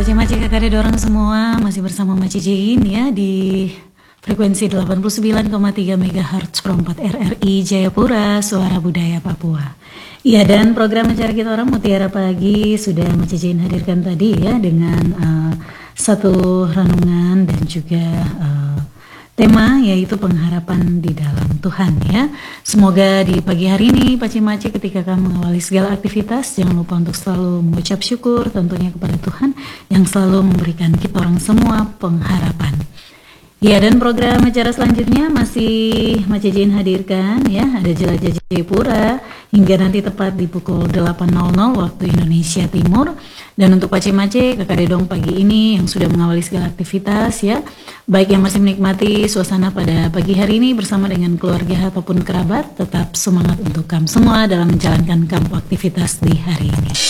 Maci kakak dorong semua masih bersama Maci Jin ya di frekuensi 89,3 MHz Pro 4 RRI Jayapura, Suara Budaya Papua. Iya, dan program Mencari Kita Orang Mutiara Pagi sudah Maci Jin hadirkan tadi ya dengan satu renungan dan juga tema yaitu pengharapan di dalam Tuhan ya. Semoga di pagi hari ini Paci-Maci ketika kamu mengawali segala aktivitas, jangan lupa untuk selalu mengucap syukur tentunya kepada Tuhan yang selalu memberikan kita orang semua pengharapan. Ya, dan program acara selanjutnya masih Maci Jin hadirkan ya, ada Jelajah Jayapura hingga nanti tepat di pukul 8.00 waktu Indonesia Timur. Dan untuk Paci-Maci kakak dedong pagi ini yang sudah mengawali segala aktivitas ya, baik yang masih menikmati suasana pada pagi hari ini bersama dengan keluarga ataupun kerabat, tetap semangat untuk kamu semua dalam menjalankan kamu aktivitas di hari ini.